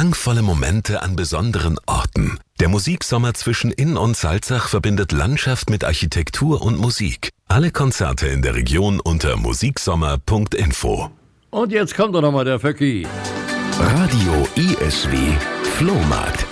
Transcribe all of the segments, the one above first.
Klangvolle Momente an besonderen Orten. Der Musiksommer zwischen Inn und Salzach verbindet Landschaft mit Architektur und Musik. Alle Konzerte in der Region unter musiksommer.info. Und jetzt kommt doch nochmal der Vöcki. Radio ISW Flohmarkt.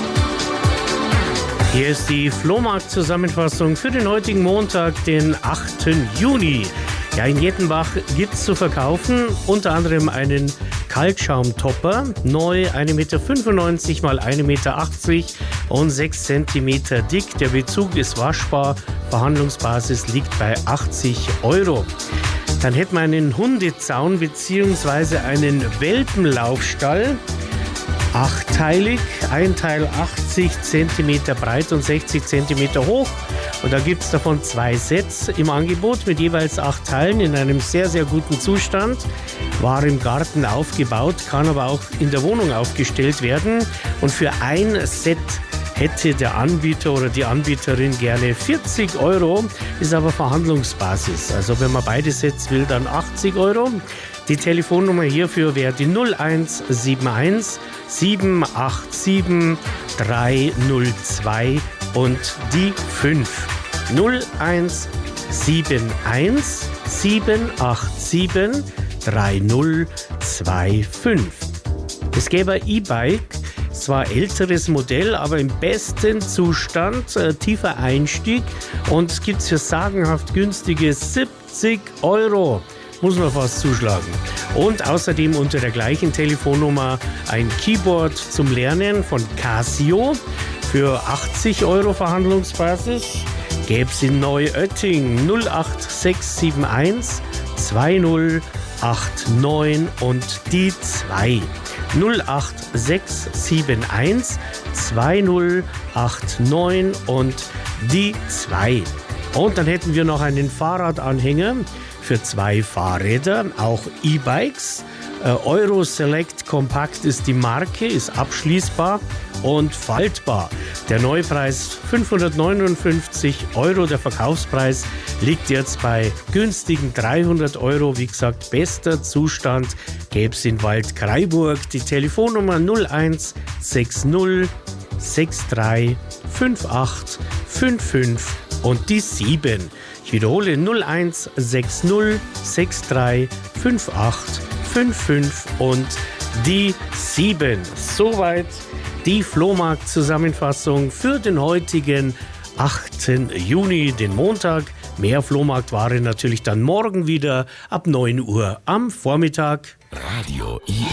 Hier ist die Flohmarkt-Zusammenfassung für den heutigen Montag, den 8. Juni. Ja, in Jettenbach gibt es zu verkaufen unter anderem einen Kaltschaumtopper, neu 1,95 Meter mal 1,80 Meter und 6 cm dick. Der Bezug ist waschbar, Verhandlungsbasis liegt bei 80 €. Dann hätten wir einen Hundezaun bzw. einen Welpenlaufstall. Achteilig, ein Teil 80 cm breit und 60 cm hoch. Und da gibt es davon 2 Sets im Angebot mit jeweils 8 Teilen in einem sehr, sehr guten Zustand. War im Garten aufgebaut, kann aber auch in der Wohnung aufgestellt werden. Und für ein Set hätte der Anbieter oder die Anbieterin gerne 40 €, ist aber Verhandlungsbasis. Also wenn man beide Sets will, dann 80 €. Die Telefonnummer hierfür wäre die 0171 787 302 und die 5. 0171 787 3025. Es gäbe ein E-Bike, zwar älteres Modell, aber im besten Zustand, tiefer Einstieg, und es gibt für sagenhaft günstige 70 €. Muss man fast zuschlagen. Und außerdem unter der gleichen Telefonnummer ein Keyboard zum Lernen von Casio für 80 € Verhandlungsbasis. Gäbe es in Neuötting 08671 2089 und die 2. 08671 2089 und die 2. Und dann hätten wir noch einen Fahrradanhänger für 2 Fahrräder, auch E-Bikes. Euro Select Compact ist die Marke, ist abschließbar und faltbar. Der Neupreis 559 €, der Verkaufspreis liegt jetzt bei günstigen 300 €. Wie gesagt, bester Zustand gäbe es in Waldkraiburg. Die Telefonnummer 0160 63 58 55 und die 7. Ich wiederhole 0160 63 58 55 und die 7. Soweit die Flohmarkt-Zusammenfassung für den heutigen 8. Juni, den Montag. Mehr Flohmarktware natürlich dann morgen wieder ab 9 Uhr am Vormittag. Radio